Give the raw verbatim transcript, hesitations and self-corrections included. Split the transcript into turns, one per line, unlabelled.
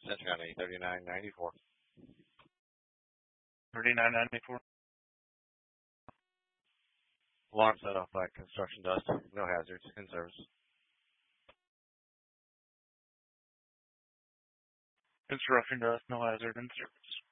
Central County, thirty-nine ninety-four.
thirty-nine ninety-four.
Alarm set off by construction dust. No hazards. In service.
Construction dust, no hazard in service.